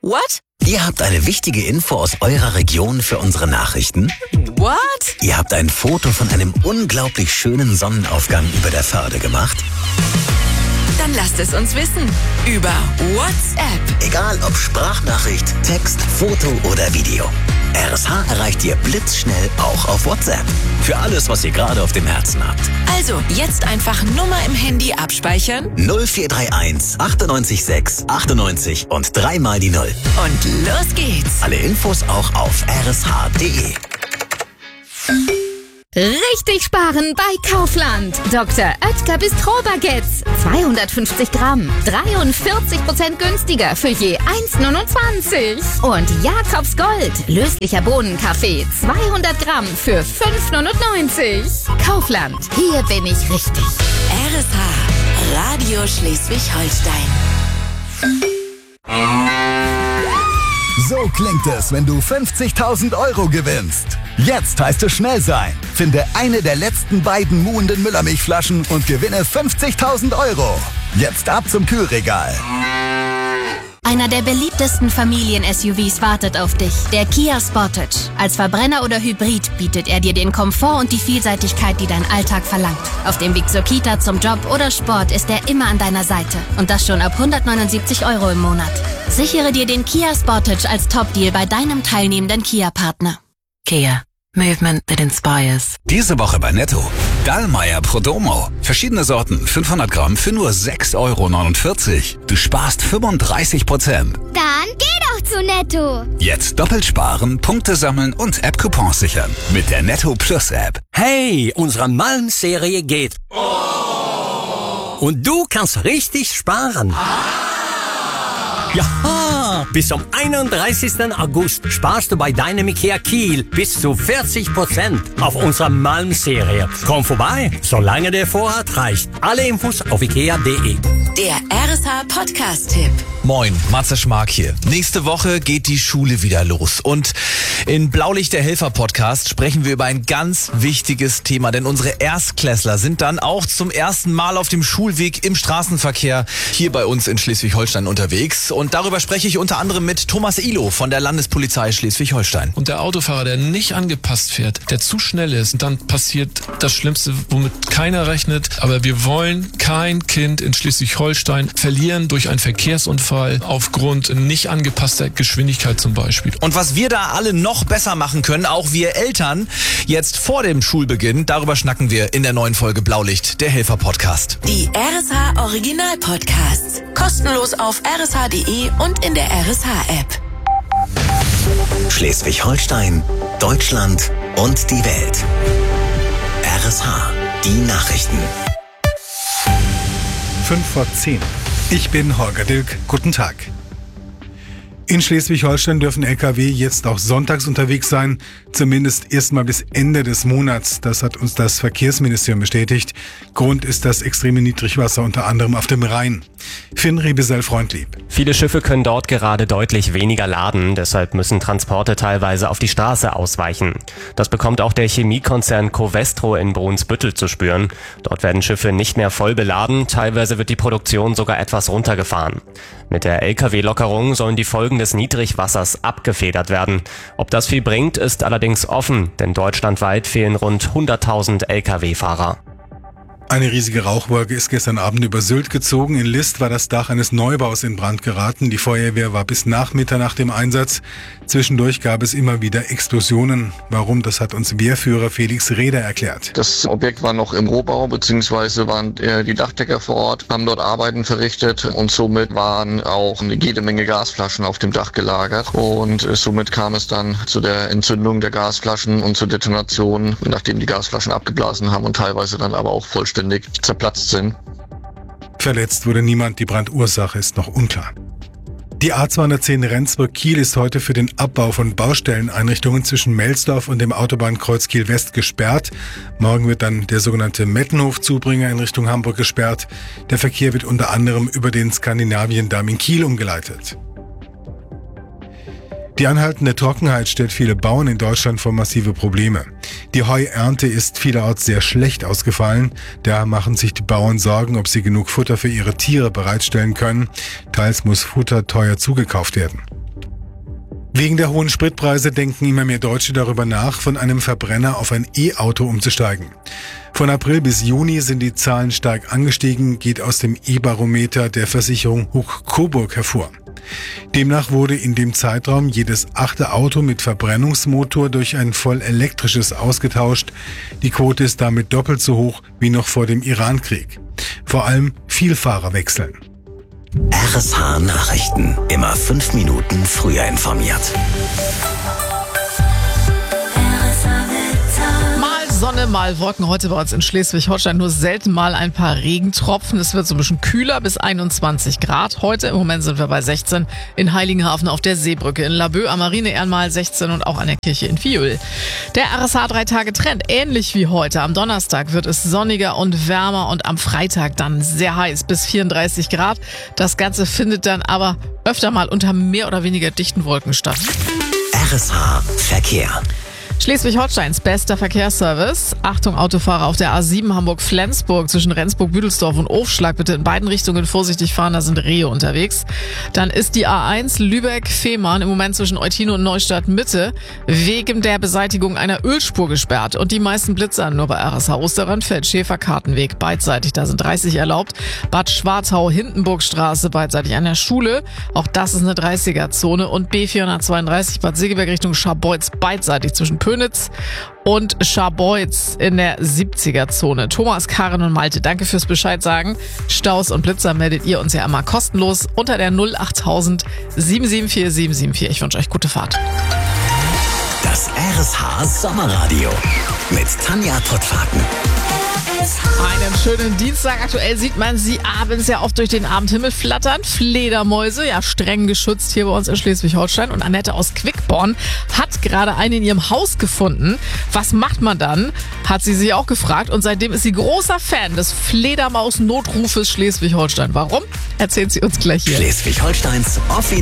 What? Ihr habt eine wichtige Info aus eurer Region für unsere Nachrichten? What? Ihr habt ein Foto von einem unglaublich schönen Sonnenaufgang über der Förde gemacht? Dann lasst es uns wissen. Über WhatsApp. Egal ob Sprachnachricht, Text, Foto oder Video. RSH erreicht ihr blitzschnell auch auf WhatsApp. Für alles, was ihr gerade auf dem Herzen habt. Also, jetzt einfach Nummer im Handy abspeichern. 0431 98 6 98 und 3 mal die 0. Und los geht's. Alle Infos auch auf rsh.de. Richtig sparen bei Kaufland. Dr. Oetker Bistro-Baguettes. 250 Gramm. 43% günstiger für je 1,29. Und Jakobs Gold. Löslicher Bohnenkaffee. 200 Gramm für 5,99. Kaufland. Hier bin ich richtig. RSH. Radio Schleswig-Holstein. So klingt es, wenn du 50.000 Euro gewinnst. Jetzt heißt es schnell sein. Finde eine der letzten beiden muhenden Müllermilchflaschen und gewinne 50.000 Euro. Jetzt ab zum Kühlregal. Einer der beliebtesten Familien-SUVs wartet auf dich, der Kia Sportage. Als Verbrenner oder Hybrid bietet er dir den Komfort und die Vielseitigkeit, die dein Alltag verlangt. Auf dem Weg zur Kita, zum Job oder Sport ist er immer an deiner Seite. Und das schon ab 179 Euro im Monat. Sichere dir den Kia Sportage als Top-Deal bei deinem teilnehmenden Kia-Partner. Kia. Movement that inspires. Diese Woche bei Netto. Dallmayr Prodomo. Verschiedene Sorten, 500 Gramm für nur 6,49 Euro. Du sparst 35%. Dann geh doch zu Netto. Jetzt doppelt sparen, Punkte sammeln und App-Coupons sichern. Mit der Netto Plus App. Hey, unsere Malm-Serie geht. Und du kannst richtig sparen. Ja, bis zum 31. August sparst du bei deinem IKEA Kiel bis zu 40% auf unserer Malm-Serie. Komm vorbei, solange der Vorrat reicht. Alle Infos auf ikea.de. Der RSH-Podcast-Tipp. Moin, Matze Schmark hier. Nächste Woche geht die Schule wieder los. Und in Blaulicht der Helfer-Podcast sprechen wir über ein ganz wichtiges Thema. Denn unsere Erstklässler sind dann auch zum ersten Mal auf dem Schulweg im Straßenverkehr hier bei uns in Schleswig-Holstein unterwegs. Und darüber spreche ich unter anderem mit Thomas Ihlow von der Landespolizei Schleswig-Holstein. Und der Autofahrer, der nicht angepasst fährt, der zu schnell ist, und dann passiert das Schlimmste, womit keiner rechnet. Aber wir wollen kein Kind in Schleswig-Holstein verlieren durch einen Verkehrsunfall aufgrund nicht angepasster Geschwindigkeit zum Beispiel. Und was wir da alle noch besser machen können, auch wir Eltern, jetzt vor dem Schulbeginn, darüber schnacken wir in der neuen Folge Blaulicht, der Helfer-Podcast. Die RSH Original Podcasts. Kostenlos auf rsh.de und in der RSH-App. Schleswig-Holstein, Deutschland und die Welt. RSH, die Nachrichten. 5:10. Ich bin Holger Dilk. Guten Tag. In Schleswig-Holstein dürfen Lkw jetzt auch sonntags unterwegs sein, zumindest erstmal bis Ende des Monats. Das hat uns das Verkehrsministerium bestätigt. Grund ist das extreme Niedrigwasser unter anderem auf dem Rhein. Finn Rebesell-Freundlieb. Viele Schiffe können dort gerade deutlich weniger laden, deshalb müssen Transporte teilweise auf die Straße ausweichen. Das bekommt auch der Chemiekonzern Covestro in Brunsbüttel zu spüren. Dort werden Schiffe nicht mehr voll beladen, teilweise wird die Produktion sogar etwas runtergefahren. Mit der Lkw-Lockerung sollen die Folgen des Niedrigwassers abgefedert werden. Ob das viel bringt, ist allerdings offen, denn deutschlandweit fehlen rund 100.000 Lkw-Fahrer. Eine riesige Rauchwolke ist gestern Abend über Sylt gezogen. In List war das Dach eines Neubaus in Brand geraten. Die Feuerwehr war bis nach Mitternacht im Einsatz. Zwischendurch gab es immer wieder Explosionen. Warum, das hat uns Wehrführer Felix Reder erklärt. Das Objekt war noch im Rohbau, beziehungsweise waren die Dachdecker vor Ort, haben dort Arbeiten verrichtet und somit waren auch jede Menge Gasflaschen auf dem Dach gelagert. Und somit kam es dann zu der Entzündung der Gasflaschen und zur Detonation, nachdem die Gasflaschen abgeblasen haben und teilweise dann aber auch vollständig zerplatzt sind. Verletzt wurde niemand, die Brandursache ist noch unklar. Die A210 Rendsburg-Kiel ist heute für den Abbau von Baustelleneinrichtungen zwischen Melsdorf und dem Autobahnkreuz Kiel-West gesperrt. Morgen wird dann der sogenannte Mettenhof-Zubringer in Richtung Hamburg gesperrt. Der Verkehr wird unter anderem über den Skandinavien-Damm in Kiel umgeleitet. Die anhaltende Trockenheit stellt viele Bauern in Deutschland vor massive Probleme. Die Heuernte ist vielerorts sehr schlecht ausgefallen. Da machen sich die Bauern Sorgen, ob sie genug Futter für ihre Tiere bereitstellen können. Teils muss Futter teuer zugekauft werden. Wegen der hohen Spritpreise denken immer mehr Deutsche darüber nach, von einem Verbrenner auf ein E-Auto umzusteigen. Von April bis Juni sind die Zahlen stark angestiegen, geht aus dem E-Barometer der Versicherung Hoch-Coburg hervor. Demnach wurde in dem Zeitraum jedes 8. Auto mit Verbrennungsmotor durch ein voll elektrisches ausgetauscht. Die Quote ist damit doppelt so hoch wie noch vor dem Irankrieg. Vor allem Vielfahrer wechseln. RSH Nachrichten. Immer 5 Minuten früher informiert. Sonne, mal Wolken heute bei uns in Schleswig-Holstein, nur selten mal ein paar Regentropfen. Es wird so ein bisschen kühler, bis 21 Grad. Heute im Moment sind wir bei 16 in Heiligenhafen auf der Seebrücke, in Laboe am Marineehrenmal 16 und auch an der Kirche in Viöl. Der RSH 3-Tage-Trend, ähnlich wie heute. Am Donnerstag wird es sonniger und wärmer und am Freitag dann sehr heiß, bis 34 Grad. Das Ganze findet dann aber öfter mal unter mehr oder weniger dichten Wolken statt. RSH Verkehr. Schleswig-Holsteins bester Verkehrsservice. Achtung, Autofahrer auf der A7 Hamburg-Flensburg zwischen Rendsburg-Büdelsdorf und Ofschlag. Bitte in beiden Richtungen vorsichtig fahren, da sind Rehe unterwegs. Dann ist die A1 Lübeck-Fehmarn im Moment zwischen Eutino und Neustadt-Mitte wegen der Beseitigung einer Ölspur gesperrt. Und die meisten Blitzer nur bei RSH Osterrandfeld, Schäferkartenweg beidseitig. Da sind 30 erlaubt. Bad Schwarzau-Hindenburgstraße beidseitig an der Schule. Auch das ist eine 30er-Zone. Und B432 Bad Segeberg Richtung Scharbeutz beidseitig zwischen Pönitz und Scharbeutz in der 70er-Zone. Thomas, Karin und Malte, danke fürs Bescheid sagen. Staus und Blitzer meldet ihr uns ja immer kostenlos unter der 08000 774 774. Ich wünsche euch gute Fahrt. Das RSH Sommerradio mit Tanja Pottfaken. Einen schönen Dienstag. Aktuell sieht man sie abends ja oft durch den Abendhimmel flattern. Fledermäuse, ja streng geschützt hier bei uns in Schleswig-Holstein. Und Annette aus Quickborn hat gerade eine in ihrem Haus gefunden. Was macht man dann? Hat sie sich auch gefragt. Und seitdem ist sie großer Fan des Fledermaus-Notrufes Schleswig-Holstein. Warum? Erzählt sie uns gleich hier. Schleswig-Holsteins offiziell